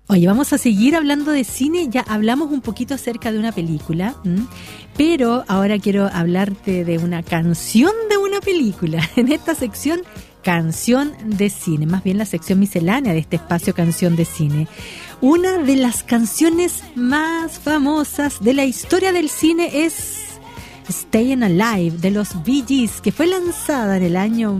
Oye, vamos a seguir hablando de cine. Ya hablamos un poquito acerca de una película, pero ahora quiero hablarte de una canción de una película. En esta sección, Canción de Cine, más bien la sección miscelánea de este espacio Canción de Cine. Una de las canciones más famosas de la historia del cine es Stayin' Alive de los Bee Gees, que fue lanzada en el año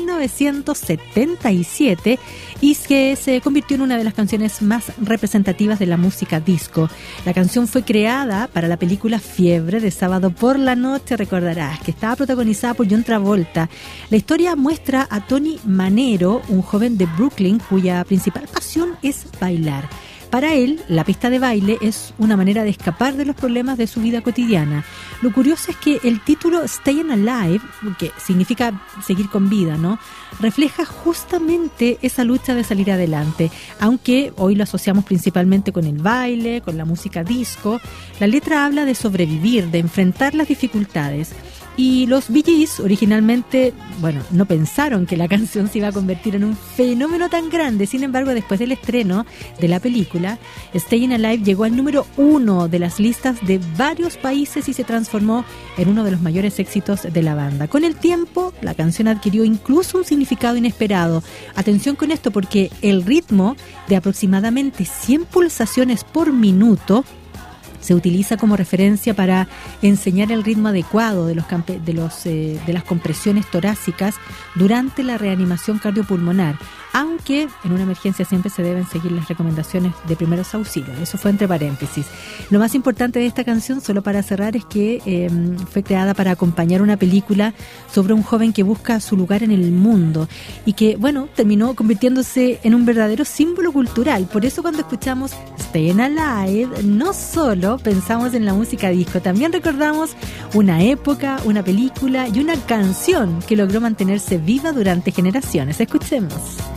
1977 y que se convirtió en una de las canciones más representativas de la música disco. La canción fue creada para la película Fiebre de Sábado por la Noche, recordarás, que estaba protagonizada por John Travolta. La historia muestra a Tony Manero, un joven de Brooklyn cuya principal pasión es bailar. Para él, la pista de baile es una manera de escapar de los problemas de su vida cotidiana. Lo curioso es que el título Stayin' Alive, que significa seguir con vida, ¿no?, refleja justamente esa lucha de salir adelante. Aunque hoy lo asociamos principalmente con el baile, con la música disco, la letra habla de sobrevivir, de enfrentar las dificultades. Y los Bee Gees originalmente, no pensaron que la canción se iba a convertir en un fenómeno tan grande. Sin embargo, después del estreno de la película, Stayin' Alive llegó al número 1 de las listas de varios países y se transformó en uno de los mayores éxitos de la banda. Con el tiempo, la canción adquirió incluso un significado inesperado. Atención con esto, porque el ritmo de aproximadamente 100 pulsaciones por minuto se utiliza como referencia para enseñar el ritmo adecuado de las compresiones torácicas durante la reanimación cardiopulmonar, aunque en una emergencia siempre se deben seguir las recomendaciones de primeros auxilios. Eso fue entre paréntesis. Lo más importante de esta canción, solo para cerrar, es que fue creada para acompañar una película sobre un joven que busca su lugar en el mundo y que, terminó convirtiéndose en un verdadero símbolo cultural. Por eso cuando escuchamos Stayin' Alive, no solo pensamos en la música disco, también recordamos una época, una película y una canción que logró mantenerse viva durante generaciones. Escuchemos.